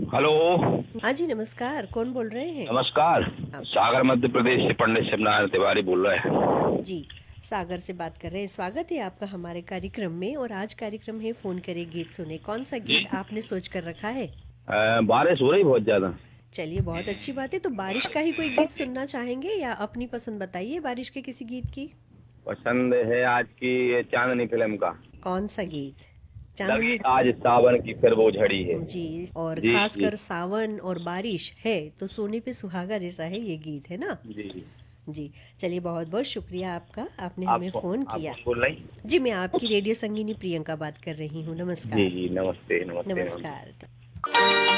Hello. हाँ जी, नमस्कार। कौन बोल रहे हैं नमस्कार। आप? सागर मध्य प्रदेश से पंडित शिवनारायण तिवारी बोल रहे हैं। जी, सागर से बात कर रहे हैं। स्वागत है आपका हमारे कार्यक्रम में। और आज कार्यक्रम है फोन करे गीत सुने। कौन सा जी। गीत आपने सोच कर रखा है? बारिश हो रही बहुत ज्यादा। चलिए, बहुत अच्छी बात है। तो बारिश का ही कोई गीत सुनना चाहेंगे या अपनी पसंद बताइए बारिश के किसी गीत की। पसंद है आज की ये चांदनी फिल्म का। कौन सा गीत? लगी चांदनी। आज सावन की फिर वो झड़ी है। जी। और जी जी। खासकर सावन और बारिश है तो सोने पे सुहागा जैसा है ये गीत, है ना? जी जी। जी। चलिए, बहुत बहुत शुक्रिया आपका, आपने आप हमें फ़ोन आप किया। कौन बोल रही? जी, मैं आपकी रेडियो संगीनी प्रियंका बात कर रही हूँ। जी नमस्कार। जी, नमस्ते नमस्ते नमस्ते। नमस्कार।